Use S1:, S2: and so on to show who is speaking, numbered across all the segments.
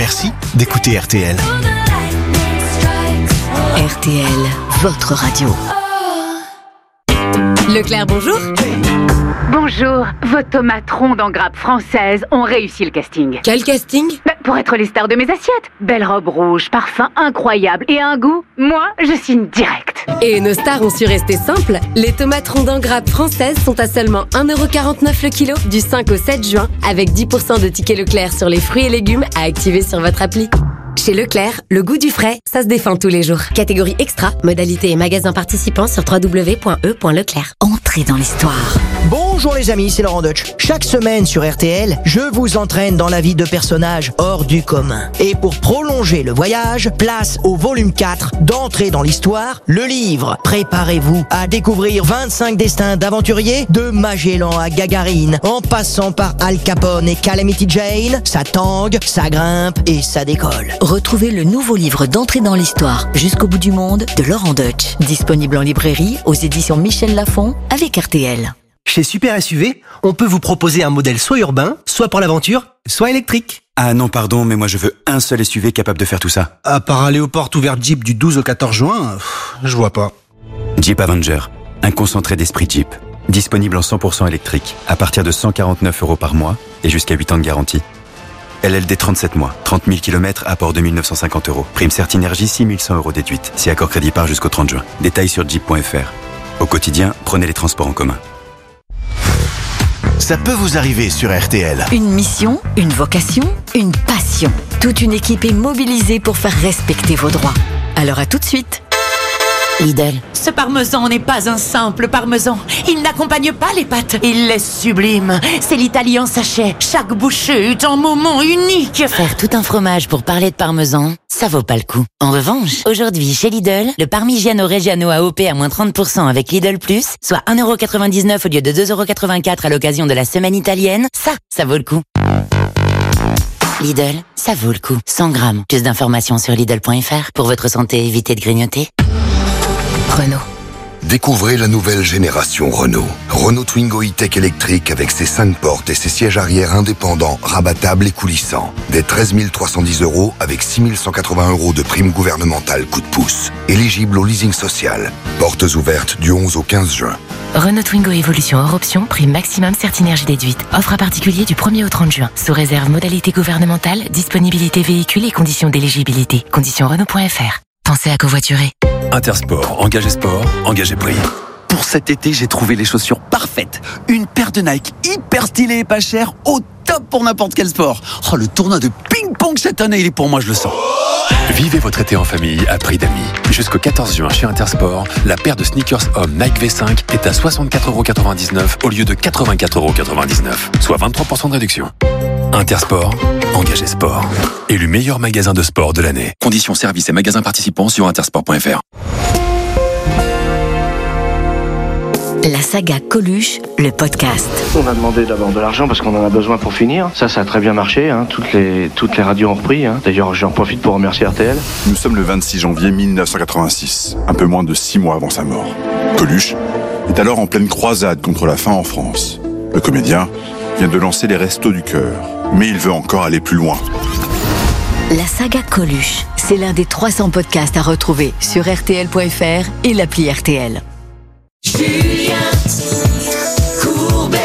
S1: Merci d'écouter RTL.
S2: RTL, votre radio.
S3: Leclerc, bonjour.
S4: Bonjour, vos tomates rondes en grappe française ont réussi le casting.
S3: Quel casting ?
S4: Pour être les stars de mes assiettes. Belle robe rouge, parfum incroyable et un goût, moi, je signe direct.
S3: Et nos stars ont su rester simples. Les tomates rondes en grappe françaises sont à seulement 1,49€ le kilo du 5 au 7 juin avec 10% de tickets Leclerc sur les fruits et légumes à activer sur votre appli. Chez Leclerc, le goût du frais, ça se défend tous les jours. Catégorie extra, modalité et magasins participants sur www.e.leclerc.
S2: Entrez dans l'histoire.
S5: Bonjour les amis, c'est Laurent Deutsch. Chaque semaine sur RTL, je vous entraîne dans la vie de personnages hors du commun. Et pour prolonger le voyage, place au volume 4 d'Entrer dans l'histoire, le livre. Préparez-vous à découvrir 25 destins d'aventuriers, de Magellan à Gagarine, en passant par Al Capone et Calamity Jane. Ça tangue, ça grimpe et ça décolle.
S2: Retrouvez le nouveau livre d'Entrée dans l'histoire, Jusqu'au bout du monde, de Laurent Deutsch. Disponible en librairie, aux éditions Michel Lafon, avec RTL.
S6: Chez Super SUV, on peut vous proposer un modèle soit urbain, soit pour l'aventure, soit électrique.
S7: Ah non, pardon, mais moi je veux un seul SUV capable de faire tout ça.
S6: À part aller aux portes ouvertes Jeep du 12 au 14 juin, je vois pas.
S7: Jeep Avenger, un concentré d'esprit Jeep. Disponible en 100% électrique, à partir de 149€ par mois et jusqu'à 8 ans de garantie. LLD 37 mois, 30 000 km, apport 2 950€. Prime Certinergie, 6 100€ déduite. Si accord crédit par jusqu'au 30 juin. Détails sur jeep.fr. Au quotidien, prenez les transports en commun.
S1: Ça peut vous arriver sur RTL.
S2: Une mission, une vocation, une passion. Toute une équipe est mobilisée pour faire respecter vos droits. Alors à tout de suite. Lidl.
S8: Ce parmesan n'est pas un simple parmesan. Il n'accompagne pas les pâtes. Il est sublime. C'est l'Italie en sachet. Chaque bouchée est un moment unique.
S2: Faire tout un fromage pour parler de parmesan, ça vaut pas le coup. En revanche, aujourd'hui chez Lidl, le Parmigiano Reggiano AOP à moins 30% avec Lidl Plus, soit 1,99€ au lieu de 2,84€ à l'occasion de la semaine italienne, ça vaut le coup. Lidl, ça vaut le coup. 100 grammes. Plus d'informations sur Lidl.fr. Pour votre santé, évitez de grignoter. Renault.
S9: Découvrez la nouvelle génération Renault. Renault Twingo E-Tech électrique avec ses 5 portes et ses sièges arrière indépendants, rabattables et coulissants. Dès 13 310€ avec 6 180€ de prime gouvernementale coup de pouce. Éligible au leasing social. Portes ouvertes du 11 au 15 juin.
S10: Renault Twingo Évolution hors option, prime maximum Certinergie déduite. Offre à particulier du 1er au 30 juin. Sous réserve modalité gouvernementale, disponibilité véhicule et conditions d'éligibilité. Conditions Renault.fr. Pensez à covoiturer.
S11: Intersport, engagez sport, engagez prix.
S12: Pour cet été, j'ai trouvé les chaussures parfaites. Une paire de Nike hyper stylée et pas chère, au top pour n'importe quel sport. Oh, le tournoi de ping-pong cette année, il est pour moi, je le sens.
S11: Vivez votre été en famille à prix d'amis. Jusqu'au 14 juin chez Intersport, la paire de sneakers homme Nike V5 est à 64,99€ au lieu de 84,99€, soit 23% de réduction. Intersport, engagez sport. Élu meilleur magasin de sport de l'année. Conditions services et magasins participants sur intersport.fr.
S2: La saga Coluche, le podcast.
S13: On a demandé d'abord de l'argent parce qu'on en a besoin pour finir. Ça a très bien marché. Hein. Toutes les radios ont repris. Hein. D'ailleurs, j'en profite pour remercier RTL.
S14: Nous sommes le 26 janvier 1986, un peu moins de 6 mois avant sa mort. Coluche est alors en pleine croisade contre la faim en France. Le comédien vient de lancer les Restos du Cœur, mais il veut encore aller plus loin.
S2: La saga Coluche, c'est l'un des 300 podcasts à retrouver sur RTL.fr et l'appli RTL.
S15: Julien Courbet,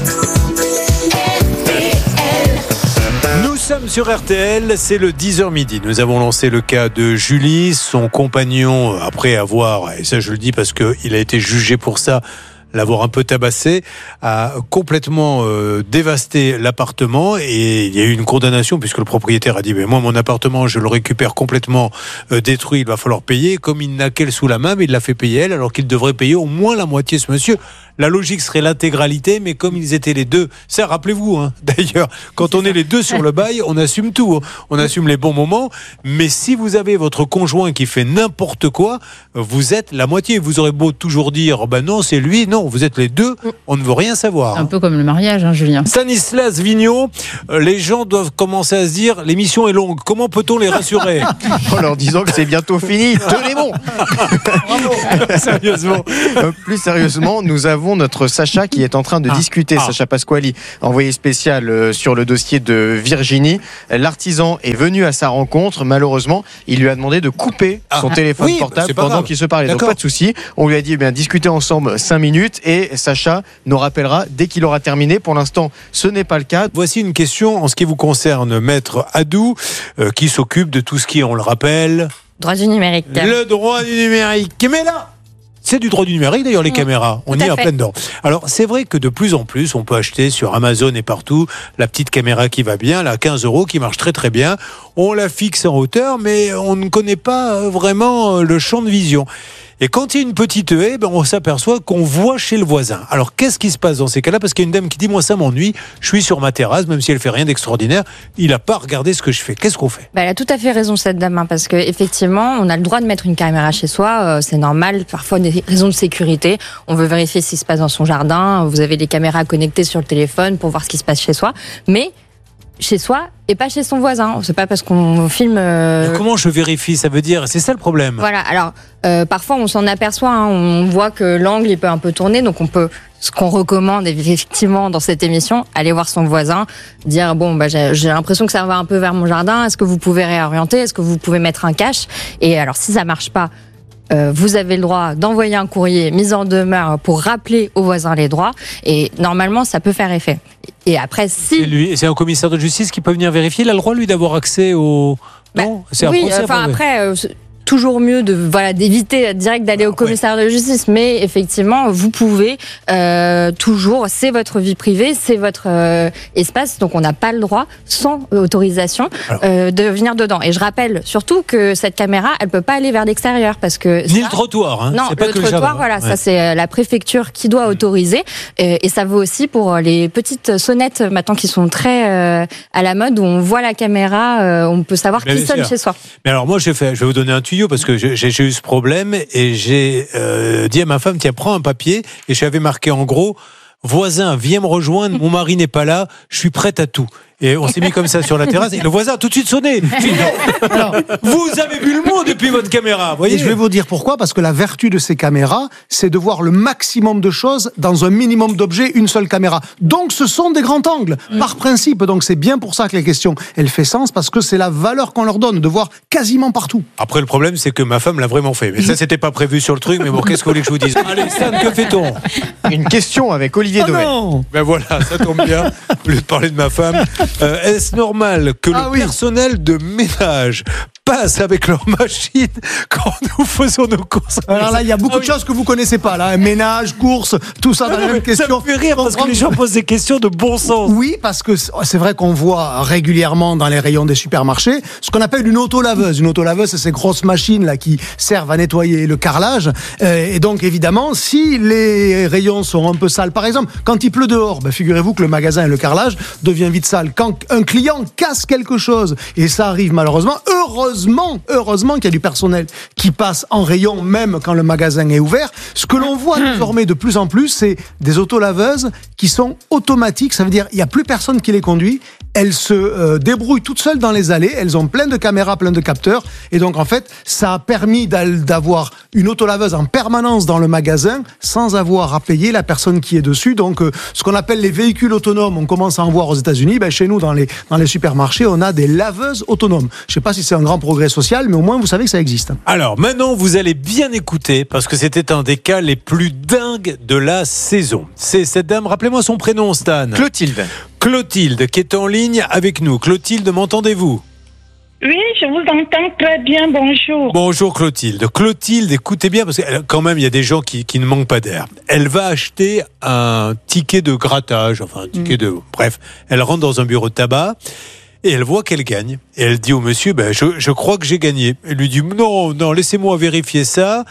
S15: RTL.
S16: Nous sommes sur RTL, c'est le 10h midi. Nous avons lancé le cas de Julie, son compagnon, après avoir, et ça je le dis parce qu'il a été jugé pour ça, l'avoir un peu tabassé, a complètement dévasté l'appartement et il y a eu une condamnation puisque le propriétaire a dit mais moi mon appartement je le récupère complètement détruit, il va falloir payer. Comme il n'a qu'elle sous la main, mais il l'a fait payer elle alors qu'il devrait payer au moins la moitié ce monsieur. La logique serait l'intégralité, mais comme ils étaient les deux, ça rappelez-vous, hein, d'ailleurs, quand on est les deux sur le bail, on assume tout, hein, on assume les bons moments, mais si vous avez votre conjoint qui fait n'importe quoi, vous êtes la moitié. Vous aurez beau toujours dire, ben non, c'est lui, non, vous êtes les deux, on ne veut rien savoir.
S17: Un peu comme le mariage, hein, Julien.
S16: Stanislas Vigneault, les gens doivent commencer à se dire, l'émission est longue, comment peut-on les rassurer?
S18: En leur disant que c'est bientôt fini, tenez bon.
S16: Sérieusement.
S18: Plus sérieusement, nous avons
S17: avons notre Sacha qui est en train de discuter. Sacha Pasquali, envoyé spécial sur le dossier de Virginie. L'artisan est venu à sa rencontre. Malheureusement, il lui a demandé de couper son téléphone portable pendant qu'il se parlait. Donc pas de souci. On lui a dit eh bien discutez ensemble 5 minutes et Sacha nous rappellera dès qu'il aura terminé. Pour l'instant, ce n'est pas le cas.
S16: Voici une question en ce qui vous concerne, Maître Adou, qui s'occupe de tout ce qui, on le rappelle,
S18: droit du numérique.
S16: Le droit du numérique. Mais là, c'est du droit du numérique d'ailleurs, les caméras. On y est en plein dedans. Alors, c'est vrai que de plus en plus, on peut acheter sur Amazon et partout la petite caméra qui va bien, là, 15 €, qui marche très très bien. On la fixe en hauteur, mais on ne connaît pas vraiment le champ de vision. Et quand il y a une petite haie, on s'aperçoit qu'on voit chez le voisin. Alors, qu'est-ce qui se passe dans ces cas-là? Parce qu'il y a une dame qui dit, moi, ça m'ennuie, je suis sur ma terrasse, même si elle fait rien d'extraordinaire, il n'a pas regardé ce que je fais. Qu'est-ce qu'on fait?
S18: Elle a tout à fait raison, cette dame, parce qu'effectivement, on a le droit de mettre une caméra chez soi, c'est normal, parfois des raisons de sécurité. On veut vérifier ce qui se passe dans son jardin, vous avez les caméras connectées sur le téléphone pour voir ce qui se passe chez soi, mais chez soi et pas chez son voisin. C'est pas parce qu'on filme...
S16: Comment je vérifie? Ça veut dire... C'est ça le problème.
S18: Voilà, alors parfois on s'en aperçoit, on voit que l'angle il peut un peu tourner, donc on peut... Ce qu'on recommande effectivement dans cette émission, aller voir son voisin, dire j'ai l'impression que ça va un peu vers mon jardin, est-ce que vous pouvez réorienter, est-ce que vous pouvez mettre un cache? Et alors si ça marche pas, vous avez le droit d'envoyer un courrier mise en demeure pour rappeler aux voisins les droits, et normalement ça peut faire effet. Et après, si
S16: c'est un commissaire de justice qui peut venir vérifier, il a le droit lui d'avoir accès au... Non, c'est
S18: oui,
S16: un procès,
S18: après toujours mieux d'éviter direct d'aller au commissaire de justice, mais effectivement vous pouvez toujours, c'est votre vie privée, c'est votre espace, donc on n'a pas le droit sans autorisation de venir dedans. Et je rappelle surtout que cette caméra, elle peut pas aller vers l'extérieur parce que
S16: ni le trottoir, hein.
S18: Non,
S16: c'est pas
S18: le
S16: que
S18: trottoir,
S16: le
S18: voilà, ça c'est la préfecture qui doit autoriser, et ça vaut aussi pour les petites sonnettes maintenant qui sont très à la mode, où on voit la caméra, on peut savoir qui sonne chez soi.
S16: Mais alors moi je vais vous donner un tuyau parce que j'ai eu ce problème et j'ai dit à ma femme, tiens, prends un papier, et j'avais marqué en gros, voisin, viens me rejoindre, mon mari n'est pas là, je suis prête à tout. Et on s'est mis comme ça sur la terrasse et le voisin a tout de suite sonné. Alors, vous avez vu le monde depuis votre caméra, vous voyez.
S19: Et je vais vous dire pourquoi, parce que la vertu de ces caméras, c'est de voir le maximum de choses dans un minimum d'objets, une seule caméra. Donc ce sont des grands angles, par principe. Donc c'est bien pour ça que la question, elle fait sens, parce que c'est la valeur qu'on leur donne, de voir quasiment partout.
S16: Après le problème, c'est que ma femme l'a vraiment fait. Mais ça, c'était pas prévu sur le truc, mais bon, qu'est-ce que vous voulez que je vous dise? Allez Stan, que fait-on?
S17: Une question avec Olivier Dovel.
S16: Ben voilà, ça tombe bien, au lieu de parler de ma femme. Est-ce normal que le personnel de ménage passe avec leur machine quand nous faisons nos courses?
S19: Alors là, il y a beaucoup de choses que vous connaissez pas. Là, ménage, courses, tout ça dans la même question.
S16: Ça me fait rire parce que les gens posent des questions de bon sens.
S19: Oui, parce que c'est vrai qu'on voit régulièrement dans les rayons des supermarchés ce qu'on appelle une autolaveuse. Une autolaveuse, c'est ces grosses machines là qui servent à nettoyer le carrelage. Et donc évidemment, si les rayons sont un peu sales, par exemple, quand il pleut dehors, figurez-vous que le magasin et le carrelage devient vite sale. Quand un client casse quelque chose, et ça arrive malheureusement, heureusement qu'il y a du personnel qui passe en rayon même quand le magasin est ouvert. Ce que l'on voit désormais de plus en plus, c'est des autolaveuses qui sont automatiques. Ça veut dire il n'y a plus personne qui les conduit. Elles se débrouillent toutes seules dans les allées. Elles ont plein de caméras, plein de capteurs. Et donc, en fait, ça a permis d'avoir une autolaveuse en permanence dans le magasin sans avoir à payer la personne qui est dessus. Donc, ce qu'on appelle les véhicules autonomes, on commence à en voir aux États-Unis. Chez nous, dans les supermarchés, on a des laveuses autonomes. Je ne sais pas si c'est un grand progrès social, mais au moins, vous savez que ça existe.
S16: Alors, maintenant, vous allez bien écouter parce que c'était un des cas les plus dingues de la saison. C'est cette dame, rappelez-moi son prénom, Stan. Clotilde, qui est en ligne avec nous. Clotilde, m'entendez-vous?
S20: Oui, je vous entends très bien, bonjour.
S16: Bonjour Clotilde. Clotilde, écoutez bien, parce que quand même, il y a des gens qui ne manquent pas d'air. Elle va acheter un ticket de grattage, enfin un ticket de... Bref, elle rentre dans un bureau de tabac et elle voit qu'elle gagne. Et elle dit au monsieur, je crois que j'ai gagné. Elle lui dit, non, laissez-moi vérifier ça.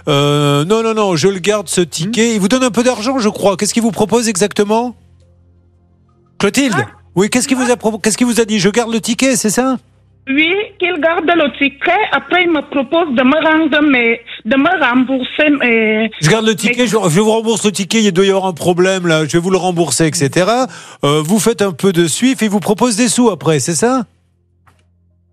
S16: Non, je le garde ce ticket. Il vous donne un peu d'argent, je crois. Qu'est-ce qu'il vous propose exactement? Clotilde? Oui, qu'est-ce qu'il vous a dit? Je garde le ticket, c'est ça?
S20: Oui, qu'il garde le ticket. Après, il me propose de me rembourser.
S16: Je garde le ticket, je vous rembourse le ticket. Il doit y avoir un problème là. Je vais vous le rembourser, etc. Vous faites un peu de suif et il vous propose des sous après, c'est ça?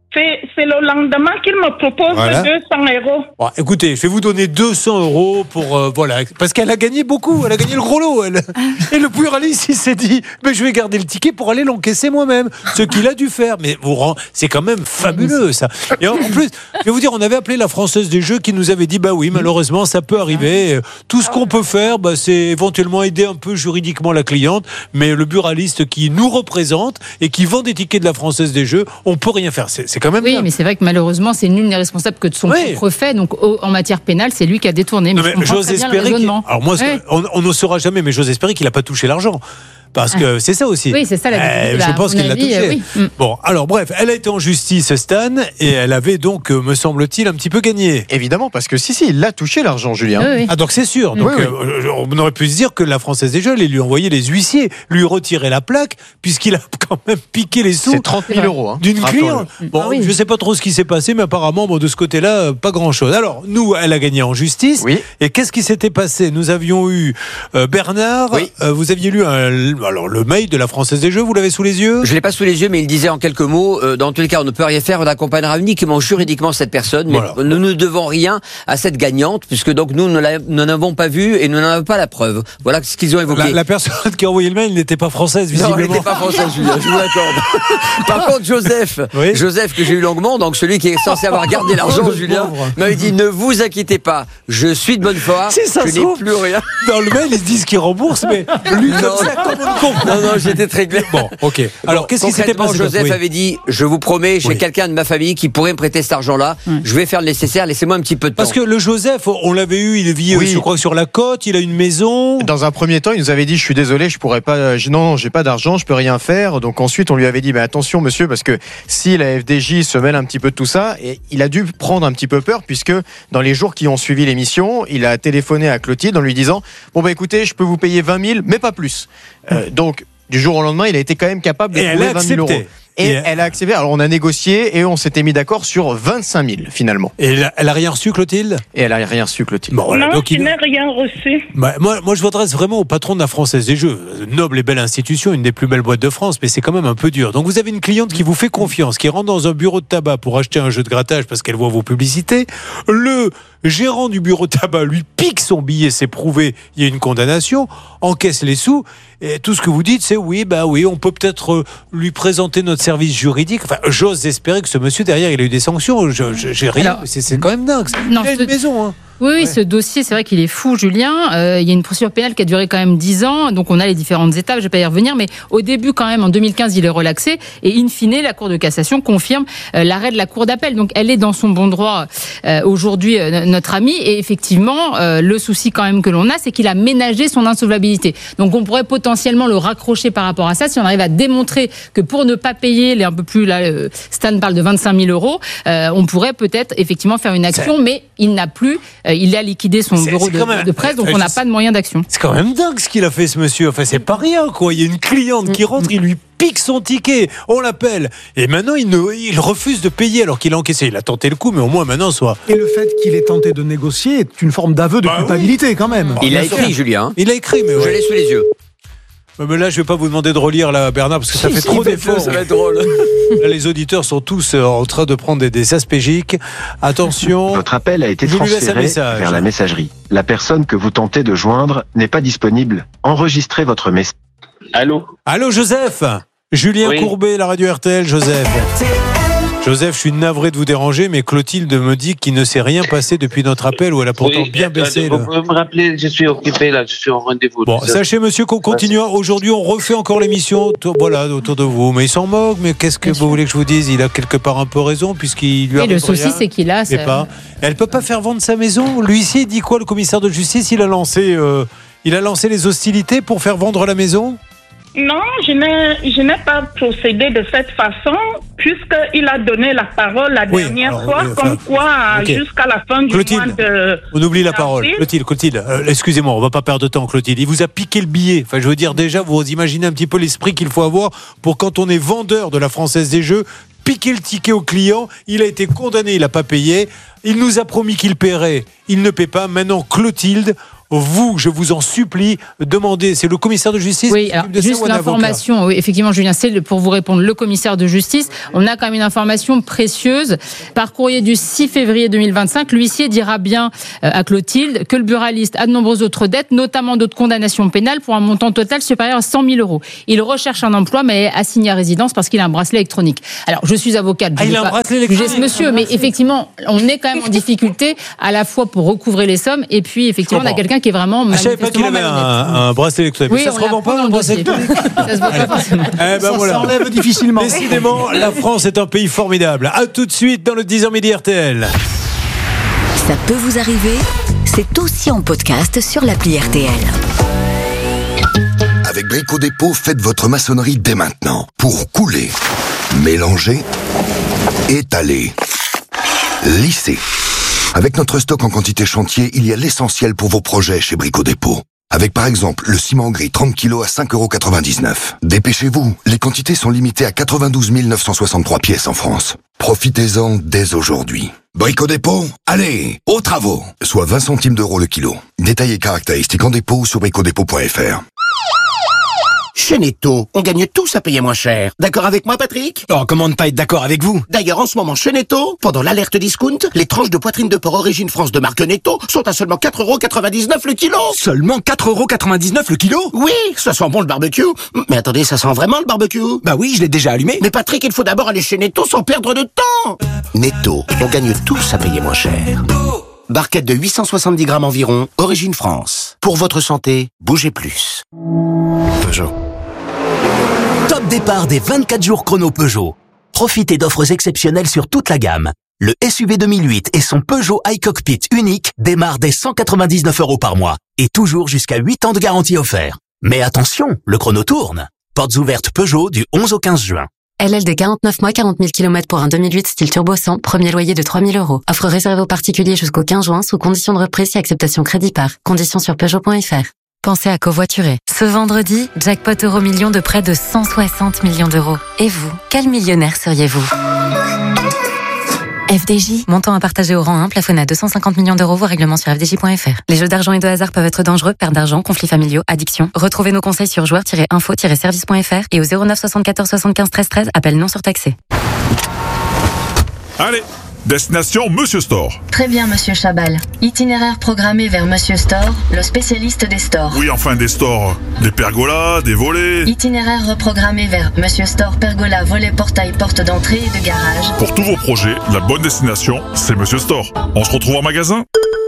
S20: C'est le lendemain qu'il me propose 200 €.
S16: Bon, écoutez, je vais vous donner 200 € pour voilà, parce qu'elle a gagné beaucoup, elle a gagné le gros lot. Elle. Et le pluraliste, il s'est dit, mais je vais garder le ticket pour aller l'encaisser moi-même, ce qu'il a dû faire. Mais c'est quand même fabuleux ça. Et en plus, je vais vous dire, on avait appelé la Française des Jeux qui nous avait dit, bah oui, malheureusement, ça peut arriver. Tout ce qu'on peut faire, bah, c'est éventuellement aider un peu juridiquement la cliente, mais le buraliste qui nous représente et qui vend des tickets de la Française des Jeux, on peut rien faire. C'est quand même
S21: oui,
S16: bien.
S21: Mais c'est vrai que malheureusement, c'est nul n'est responsable que de son propre fait. Donc, en matière pénale, c'est lui qui a détourné. Mais
S16: j'ose espérer alors moi, on ne saura jamais, mais j'ose espérer qu'il n'a pas touché l'argent. Parce que c'est ça aussi.
S21: Oui, c'est ça la
S16: je pense qu'il l'a touché. Bon, alors bref, elle a été en justice, Stan, et elle avait donc, me semble-t-il, un petit peu gagné.
S17: Évidemment, parce que si, il l'a touché l'argent, Julien.
S21: Oui.
S16: Ah, donc c'est sûr. Donc, on aurait pu se dire que la Française des Jeux allait lui envoyer les huissiers, lui retirer la plaque, puisqu'il a quand même piqué les sous.
S17: C'est 30 000 €
S16: d'une cliente. Bon, je ne sais pas trop ce qui s'est passé, mais apparemment, de ce côté-là, pas grand-chose. Alors, nous, elle a gagné en justice.
S17: Oui.
S16: Et qu'est-ce qui s'était passé? Nous avions eu Bernard. Oui. Vous aviez lu le mail de la Française des Jeux, vous l'avez sous les yeux?
S22: Je l'ai pas sous les yeux, mais il disait en quelques mots, dans tous les cas, on ne peut rien faire, on accompagnera uniquement juridiquement cette personne, mais nous ne devons rien à cette gagnante, puisque donc nous ne l'avons pas vue et nous n'en avons pas la preuve. Voilà ce qu'ils ont évoqué.
S16: La personne qui a envoyé le mail n'était pas française, visiblement.
S22: Non, elle n'était pas française, Julien, je vous l'accorde. Par contre, Joseph, que j'ai eu longuement, donc celui qui est censé avoir gardé l'argent, Julien, m'avait dit, ne vous inquiétez pas, je suis de bonne foi, je n'ai plus rien.
S16: Dans le mail, ils disent qu'ils remboursent, mais lui, comme ça, comment on comprend?
S22: Non, j'étais très clair.
S16: Bon, ok. Alors, qu'est-ce qui s'était passé?
S22: Joseph avait dit, je vous promets, j'ai quelqu'un de ma famille qui pourrait me prêter cet argent-là. Je vais faire le nécessaire, laissez-moi un petit peu de temps.
S16: Parce que le Joseph, on l'avait eu, il vit, je crois, sur la côte, il a une maison.
S17: Dans un premier temps, il nous avait dit, je suis désolé, je pourrais pas, non, j'ai pas d'argent, je peux rien faire. Donc ensuite, on lui avait dit, mais attention, monsieur, parce que si la FDJ se mêle un petit peu de tout ça, et il a dû prendre un petit peu peur, puisque dans les jours qui ont suivi l'émission, il a téléphoné à Clotilde en lui disant, bon, écoutez, je peux vous payer 20 000, mais pas plus. Donc, du jour au lendemain, il a été quand même capable de trouver 20 000 €. Et elle a accepté. Alors on a négocié et on s'était mis d'accord sur 25 000 finalement.
S16: Et elle a rien reçu, Clotilde?
S17: Et elle a rien reçu, Clotilde.
S20: Bon, voilà, non, donc il n'a rien reçu.
S16: Moi, je m'adresse vraiment au patron de la Française des Jeux. Noble et belle institution, une des plus belles boîtes de France, mais c'est quand même un peu dur. Donc vous avez une cliente qui vous fait confiance, qui rentre dans un bureau de tabac pour acheter un jeu de grattage parce qu'elle voit vos publicités. Le gérant du bureau de tabac lui pique son billet, c'est prouvé, il y a une condamnation, encaisse les sous, et tout ce que vous dites, c'est oui, on peut peut-être lui présenter notre service juridique. Enfin, j'ose espérer que ce monsieur derrière, il a eu des sanctions. J'ai rien. C'est quand même dingue.
S21: Non,
S16: il a une maison, hein.
S21: Oui, ce dossier, c'est vrai qu'il est fou, Julien. Il y a une procédure pénale qui a duré quand même 10 ans, donc on a les différentes étapes, je vais pas y revenir, mais au début, quand même, en 2015, il est relaxé, et in fine, la Cour de cassation confirme l'arrêt de la Cour d'appel. Donc, elle est dans son bon droit aujourd'hui, notre amie, et effectivement, le souci quand même que l'on a, c'est qu'il a ménagé son insolvabilité. Donc, on pourrait potentiellement le raccrocher par rapport à ça, si on arrive à démontrer que pour ne pas payer les un peu plus, là, Stan parle de 25 000 €, on pourrait peut-être effectivement faire une action, mais il n'a plus... il a liquidé son bureau de presse, donc on n'a pas de moyen d'action.
S16: C'est quand même dingue ce qu'il a fait, ce monsieur. Enfin, c'est pas rien, quoi. Il y a une cliente qui rentre, il lui pique son ticket, on l'appelle. Et maintenant, il refuse de payer alors qu'il a encaissé. Il a tenté le coup, mais au moins maintenant, soit.
S19: Et le fait qu'il ait tenté de négocier est une forme d'aveu de culpabilité, quand même.
S22: Il a écrit, Julien.
S16: Il a écrit, mais
S22: je l'ai sous les yeux.
S16: Mais là, je vais pas vous demander de relire, là, Bernard, parce que ça fait trop d'efforts.
S22: Ça va être drôle.
S16: Là, les auditeurs sont tous en train de prendre des aspégiques. Attention.
S23: Votre appel a été transféré vers la messagerie. La personne que vous tentez de joindre n'est pas disponible. Enregistrez votre message.
S24: Allô,
S16: Joseph. Julien Courbet, la radio RTL, Joseph. Joseph, je suis navré de vous déranger, mais Clotilde me dit qu'il ne s'est rien passé depuis notre appel où elle a pourtant bien baissé.
S24: Vous pouvez me rappeler, je suis occupé là, je suis en rendez-vous.
S16: Bon, sachez monsieur qu'on continue. Aujourd'hui, on refait encore l'émission autour de vous. Mais il s'en moque, mais qu'est-ce que vous voulez que je vous dise? Il a quelque part un peu raison, puisqu'il lui a...
S21: Et le souci, c'est qu'il a...
S16: Elle peut pas faire vendre sa maison. L'huissier dit quoi, le commissaire de justice? Il a lancé les hostilités pour faire vendre la maison?
S20: Non, je n'ai pas procédé de cette façon, puisqu'il a donné la parole la dernière fois, comme quoi, jusqu'à la fin du mois de...
S16: On oublie la parole. Clotilde, excusez-moi, on va pas perdre de temps, Clotilde. Il vous a piqué le billet. Enfin, je veux dire, déjà, vous imaginez un petit peu l'esprit qu'il faut avoir pour, quand on est vendeur de la Française des Jeux, piquer le ticket au client. Il a été condamné, il n'a pas payé. Il nous a promis qu'il paierait. Il ne paie pas. Maintenant, Clotilde, vous, je vous en supplie, demandez. C'est le commissaire de justice.
S21: Oui, alors, juste l'information. Oui, effectivement, Julien, c'est pour vous répondre, le commissaire de justice. On a quand même une information précieuse. Par courrier du 6 février 2025, l'huissier dira bien à Clotilde que le buraliste a de nombreuses autres dettes, notamment d'autres condamnations pénales pour un montant total supérieur à 100 000 euros. Il recherche un emploi, mais est assigné à résidence parce qu'il a un bracelet électronique. Alors, je suis avocate.
S16: Il a un bracelet électronique.
S21: Ce monsieur, mais effectivement, on est quand même en difficulté à la fois pour recouvrer les sommes et puis effectivement, on a quelqu'un qui est vraiment
S16: manifestement malhonnête. Je savais pas qu'il avait un bracelet électronique.
S21: Oui,
S16: ça se revend pas, un bracelet électronique.
S21: Ça se voit pas forcément.
S19: Ça s'enlève difficilement.
S16: Décidément, la France est un pays formidable. À tout de suite dans le 10h midi RTL.
S3: Ça peut vous arriver, c'est aussi en podcast sur l'appli RTL.
S9: Avec Brico Dépôt, faites votre maçonnerie dès maintenant. Pour couler, mélanger, étaler, lisser. Avec notre stock en quantité chantier, il y a l'essentiel pour vos projets chez Brico Dépôt. Avec par exemple le ciment gris 30 kg à 5,99 €. Dépêchez-vous, les quantités sont limitées à 92 963 pièces en France. Profitez-en dès aujourd'hui. Brico Dépôt, allez, aux travaux. Soit 20 centimes d'euros le kilo. Détails et caractéristiques en dépôt sur bricodépôt.fr.
S4: Chez Netto, on gagne tous à payer moins cher. D'accord avec moi, Patrick?
S1: Oh, comment ne pas être d'accord avec vous?
S4: D'ailleurs, en ce moment, chez Netto, pendant l'alerte discount, les tranches de poitrine de porc Origine France de marque Netto sont à seulement 4,99 € le kilo.
S1: Seulement 4,99 € le kilo?
S4: Oui, ça sent bon le barbecue. Mais attendez, ça sent vraiment le barbecue?
S1: Bah oui, je l'ai déjà allumé.
S4: Mais Patrick, il faut d'abord aller chez Netto sans perdre de temps. Netto, on gagne tous à payer moins cher. Barquette de 870 grammes environ, Origine France. Pour votre santé, bougez plus.
S1: Peugeot. Top départ des 24 jours chrono Peugeot. Profitez d'offres exceptionnelles sur toute la gamme. Le SUV 2008 et son Peugeot iCockpit unique démarrent dès 199 € par mois et toujours jusqu'à 8 ans de garantie offert. Mais attention, le chrono tourne. Portes ouvertes Peugeot du 11 au 15 juin.
S10: LL de 49 mois, 40 000 km pour un 2008 style turbo 100, premier loyer de 3 000 €. Offre réservée aux particuliers jusqu'au 15 juin sous condition de reprise si acceptation crédit par. Conditions sur Peugeot.fr. Pensez à covoiturer. Ce vendredi, jackpot Euro-Million de près de 160 millions d'euros. Et vous, quel millionnaire seriez-vous ? FDJ, montant à partager au rang 1, plafonné à 250 millions d'euros, voire règlement sur fdj.fr. Les jeux d'argent et de hasard peuvent être dangereux, perte d'argent, conflits familiaux, addiction. Retrouvez nos conseils sur joueurs-info-service.fr et au 09 74 75 13 13, appel non surtaxé.
S5: Allez, destination Monsieur Store.
S6: Très bien, Monsieur Chabal. Itinéraire programmé vers Monsieur Store, le spécialiste des stores.
S5: Oui, enfin des stores. Des pergolas, des volets.
S6: Itinéraire reprogrammé vers Monsieur Store, pergola, volet, portail, porte d'entrée et de garage.
S5: Pour tous vos projets, la bonne destination, c'est Monsieur Store. On se retrouve en magasin.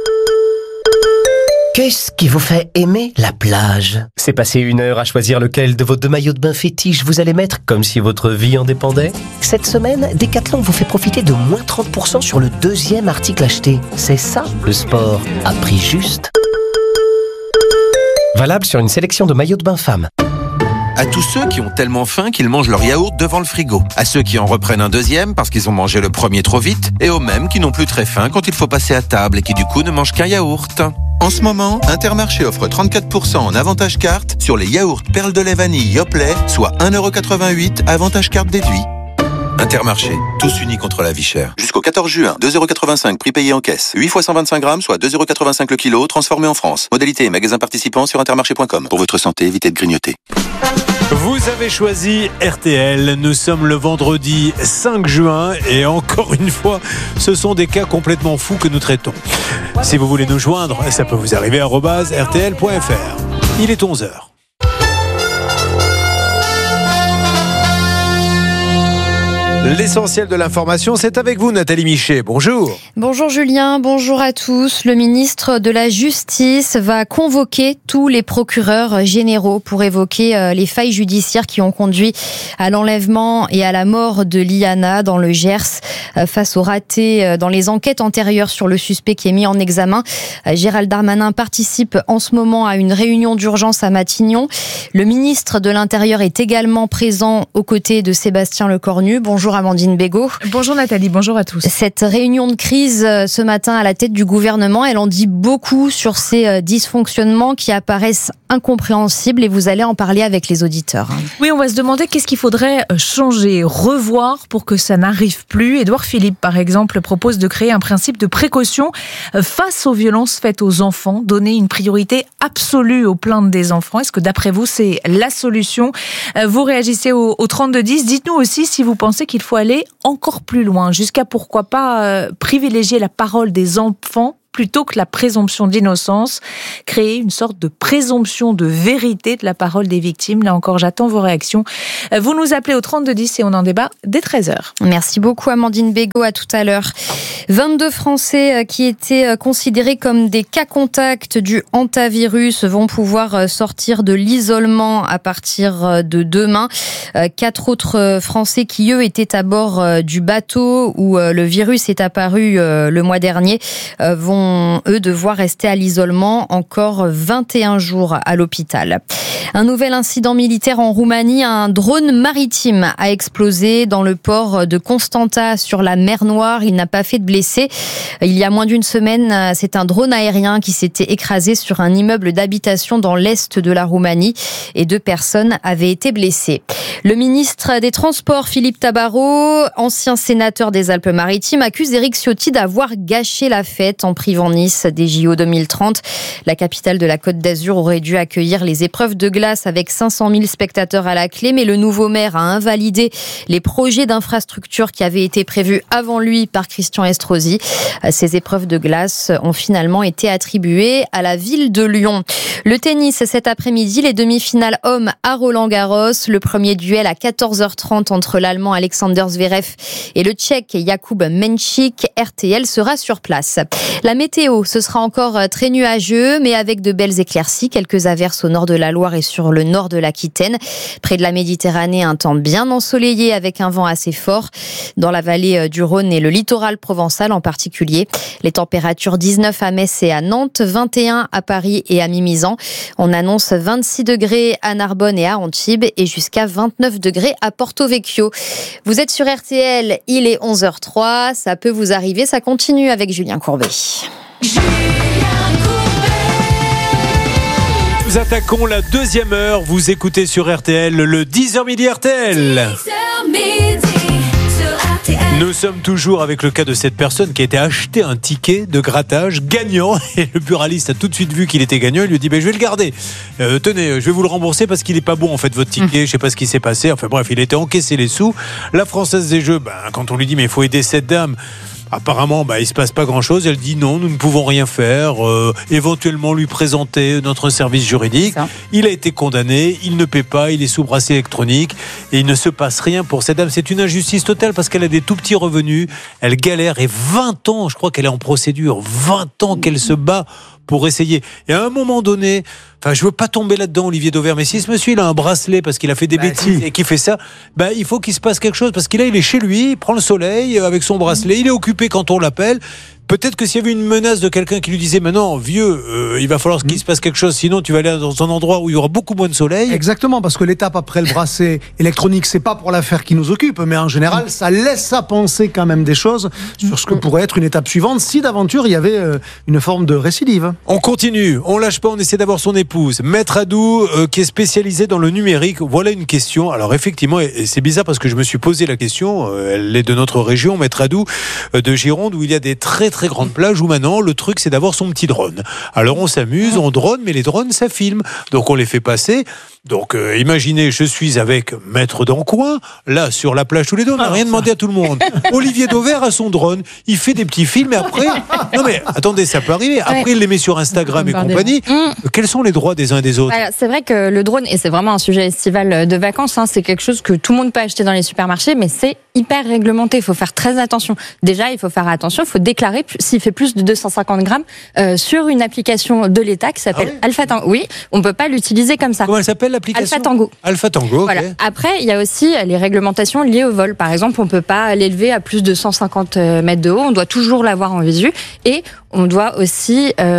S4: Qu'est-ce qui vous fait aimer la plage?
S25: C'est passer 1 heure à choisir lequel de vos 2 maillots de bain fétiches vous allez mettre, comme si votre vie en dépendait.
S4: Cette semaine, Decathlon vous fait profiter de moins 30% sur le 2e article acheté. C'est ça, le sport, à prix juste.
S25: Valable sur une sélection de maillots de bain femmes.
S26: À tous ceux qui ont tellement faim qu'ils mangent leur yaourt devant le frigo. À ceux qui en reprennent un deuxième parce qu'ils ont mangé le premier trop vite. Et aux mêmes qui n'ont plus très faim quand il faut passer à table et qui du coup ne mangent qu'un yaourt. En ce moment, Intermarché offre 34% en avantage carte sur les yaourts perles de lait vanille Yoplait, soit 1,88 € avantage carte déduit. Intermarché, tous unis contre la vie chère. Jusqu'au 14 juin, 2,85 € prix payé en caisse. 8 fois 125 grammes, soit 2,85 € le kilo, transformé en France. Modalité et magasin participant sur intermarché.com. Pour votre santé, évitez de grignoter.
S16: Vous avez choisi RTL, nous sommes le vendredi 5 juin et encore une fois, ce sont des cas complètement fous que nous traitons. Si vous voulez nous joindre, ça peut vous arriver @rtl.fr. Il est 11h. L'essentiel de l'information, c'est avec vous Nathalie Michet. Bonjour.
S27: Bonjour Julien, bonjour à tous. Le ministre de la Justice va convoquer tous les procureurs généraux pour évoquer les failles judiciaires qui ont conduit à l'enlèvement et à la mort de Liana dans le Gers. Face au raté dans les enquêtes antérieures sur le suspect qui est mis en examen, Gérald Darmanin participe en ce moment à une réunion d'urgence à Matignon. Le ministre de l'Intérieur est également présent aux côtés de Sébastien Lecornu. Bonjour Amandine Bégaud.
S2: Bonjour Nathalie, bonjour à tous.
S27: Cette réunion de crise ce matin à la tête du gouvernement, elle en dit beaucoup sur ces dysfonctionnements qui apparaissent incompréhensibles et vous allez en parler avec les auditeurs.
S2: Oui, on va se demander qu'est-ce qu'il faudrait changer, revoir pour que ça n'arrive plus. Édouard Philippe, par exemple, propose de créer un principe de précaution face aux violences faites aux enfants, donner une priorité absolue aux plaintes des enfants. Est-ce que d'après vous, c'est la solution ? Vous réagissez au 3210. Dites-nous aussi si vous pensez qu'il faut aller encore plus loin, jusqu'à pourquoi pas privilégier la parole des enfants plutôt que la présomption d'innocence, créer une sorte de présomption de vérité de la parole des victimes. Là encore, j'attends vos réactions. Vous nous appelez au 3210 et on en débat dès 13h.
S27: Merci beaucoup Amandine Bégaud, à tout à l'heure. 22 Français qui étaient considérés comme des cas contacts du hantavirus vont pouvoir sortir de l'isolement à partir de demain. 4 autres Français qui, eux, étaient à bord du bateau où le virus est apparu le mois dernier vont eux devoir rester à l'isolement encore 21 jours à l'hôpital. Un nouvel incident militaire en Roumanie, un drone maritime a explosé dans le port de Constanta sur la mer Noire. Il n'a pas fait de blessés. Il y a moins d'une semaine, c'est un drone aérien qui s'était écrasé sur un immeuble d'habitation dans l'est de la Roumanie et 2 personnes avaient été blessées. Le ministre des Transports, Philippe Tabarot, ancien sénateur des Alpes-Maritimes, accuse Éric Ciotti d'avoir gâché la fête en privant Nice des JO 2030. La capitale de la Côte d'Azur aurait dû accueillir les épreuves de glace avec 500 000 spectateurs à la clé, mais le nouveau maire a invalidé les projets d'infrastructure qui avaient été prévus avant lui par Christian Estrosi. Ces épreuves de glace ont finalement été attribuées à la ville de Lyon. Le tennis, cet après-midi, les demi-finales hommes à Roland-Garros. Le premier duel à 14h30 entre l'Allemand Alexander Zverev et le Tchèque Jakub Menchik. RTL sera sur place. La météo, ce sera encore très nuageux, mais avec de belles éclaircies. Quelques averses au nord de la Loire et sur le nord de l'Aquitaine. Près de la Méditerranée, un temps bien ensoleillé avec un vent assez fort. Dans la vallée du Rhône et le littoral provençal en particulier. Les températures 19 à Metz et à Nantes, 21 à Paris et à Mimizan. On annonce 26 degrés à Narbonne et à Antibes et jusqu'à 29 degrés à Porto Vecchio. Vous êtes sur RTL, il est 11h03. Ça peut vous arriver, ça continue avec Julien Courbet.
S16: Nous attaquons la deuxième heure. Vous écoutez sur RTL le 10h midi RTL. Nous sommes toujours avec le cas de cette personne qui a été acheté un ticket de grattage gagnant et le buraliste a tout de suite vu qu'il était gagnant. Il lui dit je vais le garder. Tenez, je vais vous le rembourser parce qu'il n'est pas bon en fait votre ticket. Je sais pas ce qui s'est passé. Enfin bref, il était encaissé les sous. La Française des Jeux, quand on lui dit mais il faut aider cette dame. Apparemment, il se passe pas grand-chose. Elle dit non, nous ne pouvons rien faire. Éventuellement lui présenter notre service juridique. Il a été condamné, il ne paie pas, il est sous bracelet électronique et il ne se passe rien pour cette dame. C'est une injustice totale parce qu'elle a des tout petits revenus. Elle galère et 20 ans, je crois qu'elle est en procédure. 20 ans qu'elle se bat pour essayer. Et à un moment donné, je veux pas tomber là-dedans, Olivier Dauvert, mais si ce monsieur il a un bracelet parce qu'il a fait des bêtises et qu'il fait ça, il faut qu'il se passe quelque chose parce qu'il est chez lui, il prend le soleil avec son bracelet, il est occupé quand on l'appelle. Peut-être que s'il y avait une menace de quelqu'un qui lui disait maintenant vieux, il va falloir qu'il se passe quelque chose, sinon tu vas aller dans un endroit où il y aura beaucoup moins de soleil.
S19: Exactement, parce que l'étape après le bracelet électronique, c'est pas pour l'affaire qui nous occupe, mais en général, ça laisse à penser quand même des choses sur ce que pourrait être une étape suivante si d'aventure il y avait une forme de récidive.
S16: On continue, on lâche pas, on essaie d'avoir son épouse. Maître Adou, qui est spécialisée dans le numérique. Voilà une question. Alors effectivement, et c'est bizarre parce que je me suis posé la question, elle est de notre région, Maître Adou, de Gironde, où il y a des très grande plage où maintenant le truc c'est d'avoir son petit drone. Alors on s'amuse, on drone, mais les drones ça filme, donc on les fait passer. Donc imaginez, je suis avec Maître Dancoin, là sur la plage tous les deux, on n'a rien demandé à tout le monde. Olivier Dauvert a son drone, il fait des petits films et après, non mais attendez, ça peut arriver, après il les met sur Instagram et compagnie. Quels sont les droits des uns et des autres?
S18: C'est vrai que le drone, et c'est vraiment un sujet estival de vacances, c'est quelque chose que tout le monde peut acheter dans les supermarchés, mais c'est hyper réglementé, il faut faire très attention. Déjà, il faut faire attention, il faut déclarer s'il fait plus de 250 grammes sur une application de l'État qui s'appelle Alpha Tango. Oui, on peut pas l'utiliser comme ça.
S16: Comment elle s'appelle l'application?
S18: Alpha Tango.
S16: Alpha Tango,
S18: voilà. Après, il y a aussi les réglementations liées au vol. Par exemple, on peut pas l'élever à plus de 150 mètres de haut, on doit toujours l'avoir en visu et on doit aussi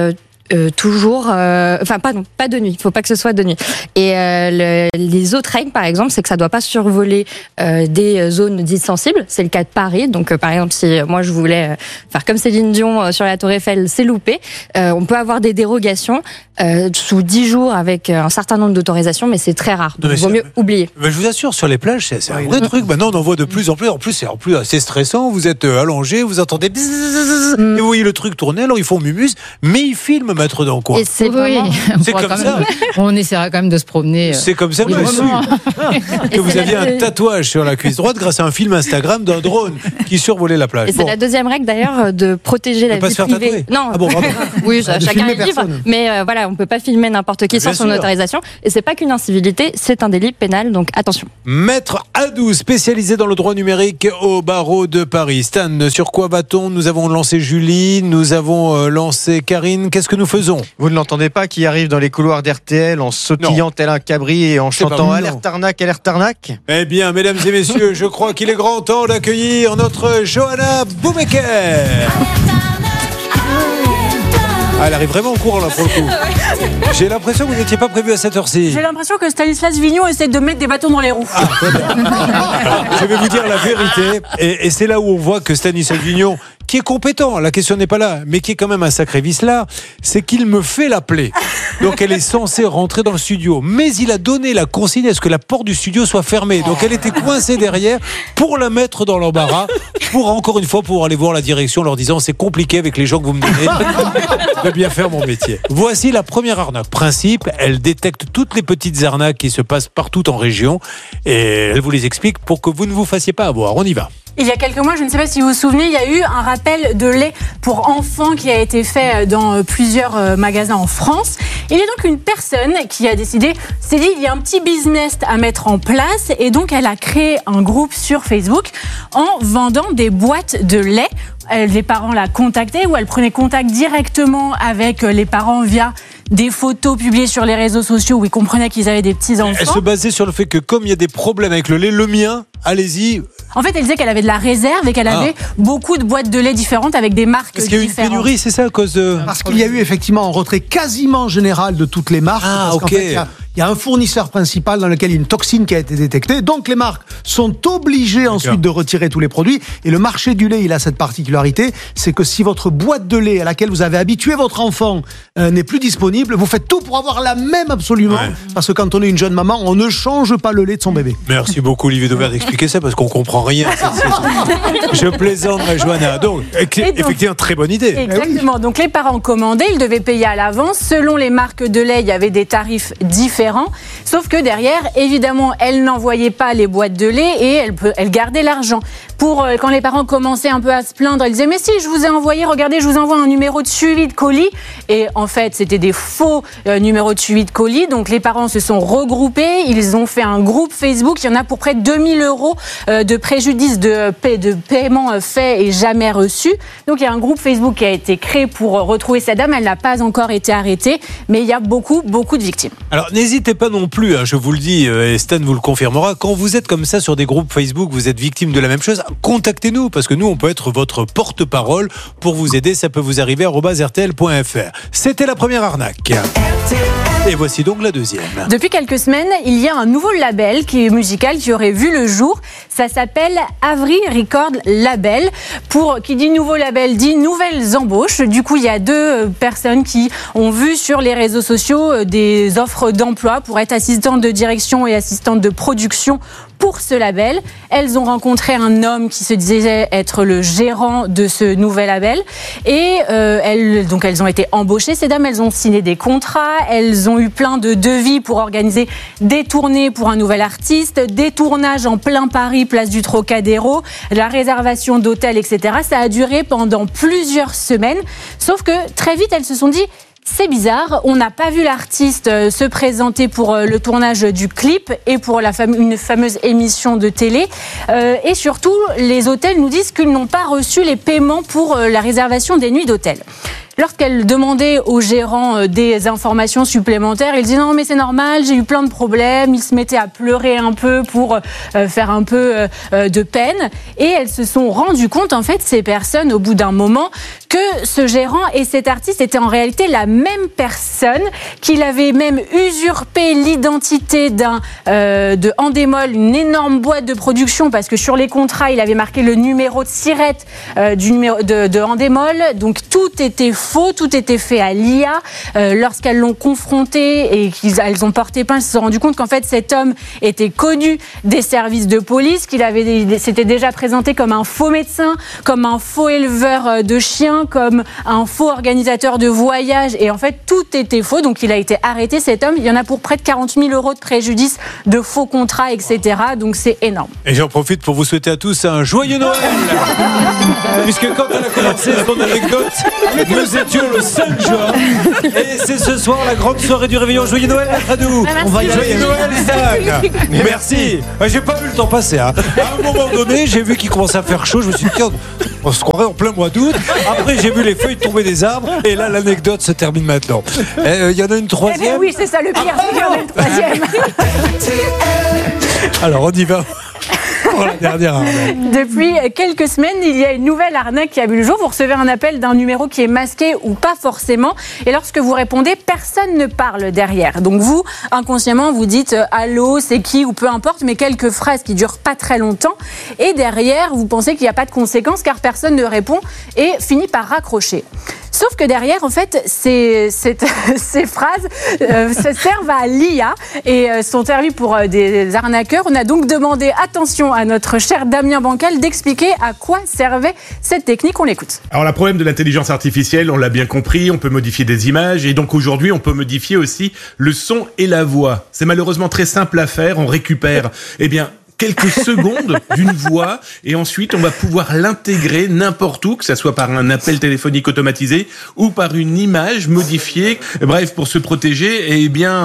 S18: toujours, pas de nuit. Il faut pas que ce soit de nuit. Et les autres règles, par exemple, c'est que ça doit pas survoler des zones dites sensibles. C'est le cas de Paris. Donc, par exemple, si moi je voulais faire comme Céline Dion sur la Tour Eiffel, c'est loupé. On peut avoir des dérogations sous 10 jours avec un certain nombre d'autorisations, mais c'est très rare. Donc, il vaut mieux oublier.
S16: Mais je vous assure, sur les plages, c'est un vrai truc. Maintenant, on en voit de plus en plus. En plus, c'est assez stressant. Vous êtes allongé, vous entendez bzzz, et vous voyez le truc tourner. Alors, ils font mumus, mais ils filment Maître dans quoi.
S18: Et c'est vraiment...
S16: c'est comme ça.
S21: On essaiera quand même de se promener.
S16: C'est comme ça que j'ai su que vous aviez un tatouage sur la cuisse droite grâce à un film Instagram d'un drone qui survolait la plage.
S18: Et c'est la deuxième règle d'ailleurs, de protéger la vie privée.
S16: Non. Ah bon,
S18: oui, chacun est libre. Mais voilà, on peut pas filmer n'importe qui sans son autorisation. Et c'est pas qu'une incivilité, c'est un délit pénal, donc attention.
S16: Maître Hadou, spécialisé dans le droit numérique au barreau de Paris. Stan, sur quoi va-t-on? Nous avons lancé Julie, nous avons lancé Karine. Qu'est-ce que nous faisons?
S17: Vous ne l'entendez pas qui arrive dans les couloirs d'RTL en sautillant tel un cabri et en chantant alerte arnaque, alerte arnaque?
S16: Eh bien, mesdames et messieurs, je crois qu'il est grand temps d'accueillir notre Johanna Boumecker. Elle arrive vraiment au courant là pour le coup. J'ai l'impression que vous n'étiez pas prévu à cette heure-ci.
S7: J'ai l'impression que Stanislas Vignon essaie de mettre des bâtons dans les roues.
S16: Alors, je vais vous dire la vérité, et c'est là où on voit que Stanislas Vignon, qui est compétent, la question n'est pas là, mais qui est quand même un sacré vicelard, c'est qu'il me fait l'appeler. Donc elle est censée rentrer dans le studio, mais il a donné la consigne à ce que la porte du studio soit fermée. Donc elle était coincée derrière pour la mettre dans l'embarras, pour encore une fois pouvoir aller voir la direction en leur disant c'est compliqué avec les gens que vous me donnez de bien faire mon métier. Voici la première arnaque. Principe, elle détecte toutes les petites arnaques qui se passent partout en région et elle vous les explique pour que vous ne vous fassiez pas avoir. On y va.
S7: Il y a quelques mois, je ne sais pas si vous vous souvenez, il y a eu un rappel de lait pour enfants qui a été fait dans plusieurs magasins en France. Il y a donc une personne qui a décidé, s'est dit, il y a un petit business à mettre en place et donc elle a créé un groupe sur Facebook en vendant des boîtes de lait. Les parents la contactaient ou elle prenait contact directement avec les parents via des photos publiées sur les réseaux sociaux où ils comprenaient qu'ils avaient des petits-enfants.
S16: Elle se basait sur le fait que comme il y a des problèmes avec le lait, le mien, allez-y.
S7: En fait, elle disait qu'elle avait de la réserve et qu'elle avait beaucoup de boîtes de lait différentes avec des marques différentes.
S16: Est-ce qu'il y a eu une pénurie, c'est ça à cause de...
S19: Parce qu'il y a eu effectivement un retrait quasiment général de toutes les marques.
S16: Ah,
S19: parce qu'en fait, il y a un fournisseur principal dans lequel il y a une toxine qui a été détectée. Donc les marques sont obligées ensuite de retirer tous les produits. Et le marché du lait, il a cette particularité, c'est que si votre boîte de lait à laquelle vous avez habitué votre enfant n'est plus disponible, vous faites tout pour avoir la même absolument. Ouais. Parce que quand on est une jeune maman, on ne change pas le lait de son bébé.
S16: Merci beaucoup Olivier Dauvert d'expliquer ça parce qu'on comprend rien. Je plaisante, Johanna. Donc, effectivement, très bonne idée.
S7: Exactement. Donc les parents commandaient, ils devaient payer à l'avance. Selon les marques de lait, il y avait des tarifs différents. Sauf que derrière, évidemment, elle n'envoyait pas les boîtes de lait et elle gardait l'argent. Quand les parents commençaient un peu à se plaindre, elle disait mais si, je vous ai envoyé, regardez, je vous envoie un numéro de suivi de colis. Et en fait, c'était des faux numéros de suivi de colis. Donc les parents se sont regroupés, ils ont fait un groupe Facebook. Il y en a pour près de 2000 € de préjudice de paiement fait et jamais reçu. Donc il y a un groupe Facebook qui a été créé pour retrouver cette dame. Elle n'a pas encore été arrêtée, mais il y a beaucoup de victimes.
S16: Alors n'hésitez pas non plus, je vous le dis, et Stan vous le confirmera, quand vous êtes comme ça sur des groupes Facebook, vous êtes victime de la même chose, contactez-nous, parce que nous, on peut être votre porte-parole pour vous aider. Ça peut vous arriver @rtl.fr. C'était la première arnaque. Et voici donc la deuxième.
S7: Depuis quelques semaines, il y a un nouveau label musical qui aurait vu le jour. Ça s'appelle Avery Record Label. Qui dit nouveau label dit nouvelles embauches. Du coup, il y a 2 personnes qui ont vu sur les réseaux sociaux des offres d'emploi pour être assistantes de direction et assistantes de production pour ce label. Elles ont rencontré un homme qui se disait être le gérant de ce nouvel label et elles ont été embauchées. Ces dames, elles ont signé des contrats, elles ont eu plein de devis pour organiser des tournées pour un nouvel artiste, des tournages en plein Paris, place du Trocadéro, la réservation d'hôtels, etc. Ça a duré pendant plusieurs semaines, sauf que très vite, elles se sont dit c'est bizarre, on n'a pas vu l'artiste se présenter pour le tournage du clip et pour une fameuse émission de télé. Et surtout, les hôtels nous disent qu'ils n'ont pas reçu les paiements pour la réservation des nuits d'hôtel. Lorsqu'elle demandait au gérant des informations supplémentaires, il disait non mais c'est normal, j'ai eu plein de problèmes. Il se mettait à pleurer un peu pour faire un peu de peine. Et elles se sont rendues compte, en fait, ces personnes, au bout d'un moment, que ce gérant et cet artiste étaient en réalité la même personne, qu'il avait même usurpé l'identité de Endemol, une énorme boîte de production, parce que sur les contrats, il avait marqué le numéro de SIRET de Endemol. Donc tout était faux, tout était fait à l'IA. Lorsqu'elles l'ont confronté et qu'elles ont porté plainte, elles se sont rendues compte qu'en fait cet homme était connu des services de police, qu'il s'était déjà présenté comme un faux médecin, comme un faux éleveur de chiens, comme un faux organisateur de voyage. Et en fait tout était faux. Donc il a été arrêté, cet homme. Il y en a pour près de 40 000 € de préjudice, de faux contrats, etc. Donc c'est énorme.
S16: Et j'en profite pour vous souhaiter à tous un joyeux Noël. Puisque quand elle a commencé son anecdote, nous étions le 5 juin. Et c'est ce soir la grande soirée du réveillon. Joyeux Noël, Alfredou.
S7: On va y
S16: joyeux Noël, Stan. Merci. J'ai pas vu le temps passer. À un moment donné, j'ai vu qu'il commençait à faire chaud. Je me suis dit, tiens, on se croirait en plein mois d'août. Après, j'ai vu les feuilles tomber des arbres. Et là, l'anecdote se termine maintenant. Il y en a une troisième.
S7: Oui, c'est ça le pire. Il y en a une troisième.
S16: Alors, on y va. Pour la dernière arnaque.
S7: Depuis quelques semaines, il y a une nouvelle arnaque qui a vu le jour. Vous recevez un appel d'un numéro qui est masqué ou pas forcément. Et lorsque vous répondez, personne ne parle derrière. Donc vous, inconsciemment, vous dites « Allô, c'est qui ?» ou peu importe, mais quelques phrases qui durent pas très longtemps. Et derrière, vous pensez qu'il n'y a pas de conséquences car personne ne répond et finit par raccrocher. Sauf que derrière, en fait, ces phrases se servent à l'IA et sont servies pour des arnaqueurs. On a donc demandé, attention à notre cher Damien Bancal, d'expliquer à quoi servait cette technique. On l'écoute.
S8: Alors, le problème de l'intelligence artificielle, on l'a bien compris, on peut modifier des images et donc aujourd'hui, on peut modifier aussi le son et la voix. C'est malheureusement très simple à faire. On récupère, quelques secondes d'une voix et ensuite on va pouvoir l'intégrer n'importe où, que ça soit par un appel téléphonique automatisé ou par une image modifiée. Bref, pour se protéger,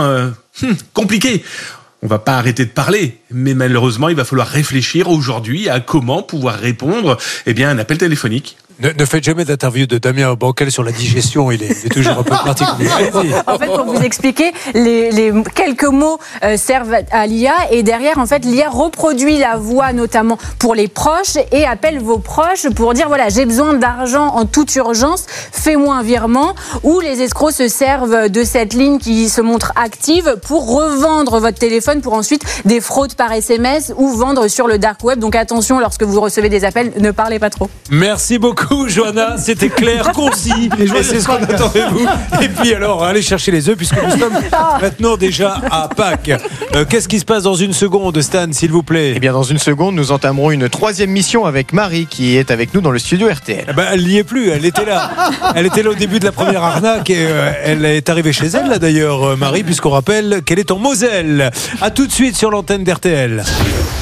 S8: compliqué. On va pas arrêter de parler, mais malheureusement, il va falloir réfléchir aujourd'hui à comment pouvoir répondre à un appel téléphonique.
S16: Ne faites jamais d'interview de Damien Bancal sur la digestion, il est toujours un peu particulier.
S7: En fait, pour vous expliquer, les quelques mots servent à l'IA et derrière, en fait, l'IA reproduit la voix notamment pour les proches et appelle vos proches pour dire voilà, j'ai besoin d'argent en toute urgence, fais-moi un virement. Ou les escrocs se servent de cette ligne qui se montre active pour revendre votre téléphone pour ensuite des fraudes par SMS ou vendre sur le dark web. Donc attention, lorsque vous recevez des appels, ne parlez pas trop.
S16: Merci beaucoup. Johanna, c'était clair, concis, et c'est ce qu'on attendait de vous. Et puis alors, allez chercher les œufs puisque nous sommes maintenant déjà à Pâques. Qu'est-ce qui se passe dans une seconde, Stan, s'il vous plaît?
S17: Dans une seconde, nous entamerons une troisième mission avec Marie qui est avec nous dans le studio RTL.
S16: Elle n'y est plus, elle était là. Elle était là au début de la première arnaque et elle est arrivée chez elle, là d'ailleurs, Marie, puisqu'on rappelle qu'elle est en Moselle. À tout de suite sur l'antenne d'RTL.